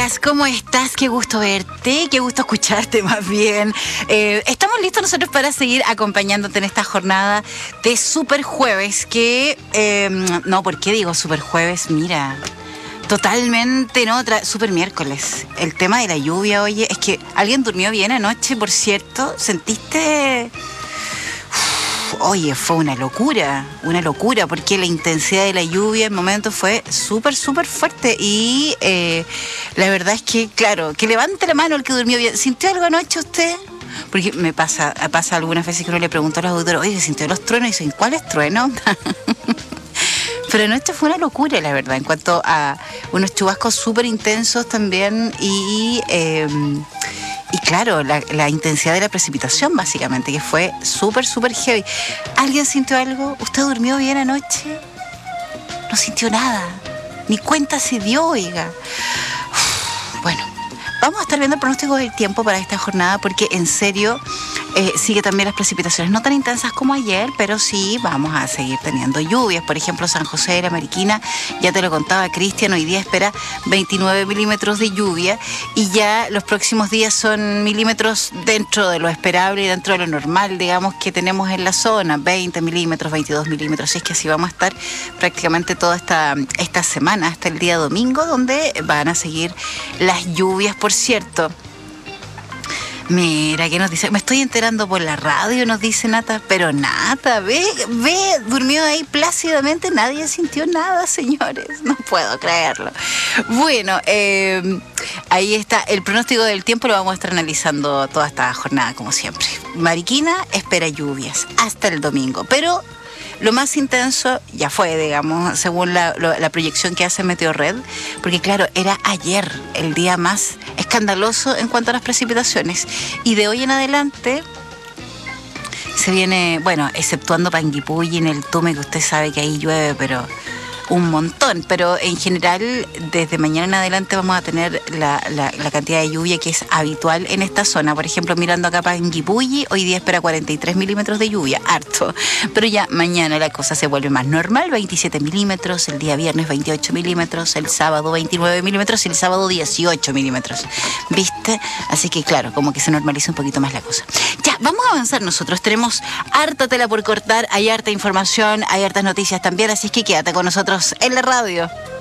Lucas, ¿cómo estás? Qué gusto verte, qué gusto escucharte más bien. Estamos listos nosotros para seguir acompañándote en esta jornada de Super Jueves, que... no, ¿por qué digo Super Jueves? Mira, totalmente no, Super Miércoles. El tema de la lluvia, oye, es que alguien durmió bien anoche, por cierto. ¿Sentiste...? Oye, fue una locura, porque la intensidad de la lluvia en momentos fue súper fuerte y la verdad es que, claro, que levante la mano el que durmió bien. ¿Sintió algo anoche usted? Porque me pasa algunas veces que uno le pregunto a los auditores, oye, ¿sintió los truenos? Y dicen, ¿cuáles truenos? Pero anoche fue una locura, la verdad, en cuanto a unos chubascos súper intensos también y claro, la intensidad de la precipitación, básicamente, que fue súper heavy. ¿Alguien sintió algo? ¿Usted durmió bien anoche? No sintió nada. Ni cuenta se dio, oiga. Bueno, vamos a estar viendo el pronóstico del tiempo para esta jornada porque, en serio, sigue también las precipitaciones. No tan intensas como ayer, pero sí vamos a seguir teniendo lluvias. Por ejemplo, San José de la Mariquina, ya te lo contaba Cristian, hoy día espera 29 milímetros de lluvia y ya los próximos días son milímetros dentro de lo esperable y dentro de lo normal, digamos, que tenemos en la zona, 20 milímetros, 22 milímetros. Así es que así vamos a estar prácticamente toda esta semana, hasta el día domingo, donde van a seguir las lluvias, por cierto. Mira, ¿qué nos dice? Me estoy enterando por la radio, nos dice Nata. Pero Nata, ve, durmió ahí plácidamente, nadie sintió nada, señores. No puedo creerlo. Bueno, ahí está. El pronóstico del tiempo lo vamos a estar analizando toda esta jornada, como siempre. Mariquina espera lluvias hasta el domingo, pero... lo más intenso ya fue, digamos, según la proyección que hace Meteorred, porque claro, era ayer el día más escandaloso en cuanto a las precipitaciones. Y de hoy en adelante se viene, bueno, exceptuando Panguipulli en el Tume, que usted sabe que ahí llueve, pero un montón, pero en general desde mañana en adelante vamos a tener la cantidad de lluvia que es habitual en esta zona. Por ejemplo, mirando acá para Panguipulli, hoy día espera 43 milímetros de lluvia, harto, pero ya mañana la cosa se vuelve más normal, 27 milímetros, el día viernes 28 milímetros, el sábado 29 milímetros y el sábado 18 milímetros, ¿viste? Así que claro, como que se normaliza un poquito más la cosa. Ya, vamos a avanzar nosotros, tenemos harta tela por cortar, hay harta información, hay hartas noticias también, así que quédate con nosotros en la radio.